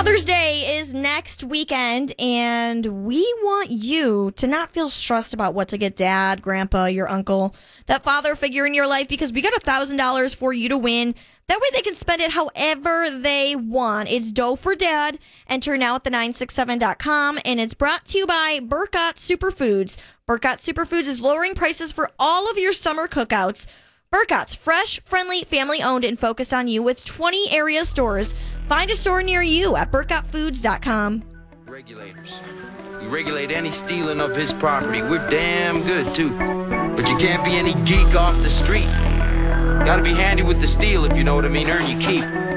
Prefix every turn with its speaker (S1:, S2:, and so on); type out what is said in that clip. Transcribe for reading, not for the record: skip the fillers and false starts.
S1: Father's Day is next weekend, and we want you to not feel stressed about what to get dad, grandpa, your uncle, that father figure in your life, because we got $1,000 for you to win. That way they can spend it however they want. It's Dough for Dad. Enter now at the967.com, and it's brought to you by Burkott Superfoods. Burkott Superfoods is lowering prices for all of your summer cookouts. Burkott's fresh, friendly, family-owned, and focused on you with 20 area stores. Find a store near you at burkottfoods.com.
S2: Regulators. You regulate any stealing of his property. We're damn good, too. But you can't be any geek off the street. Gotta be handy with the steel, if you know what I mean. Earn your keep.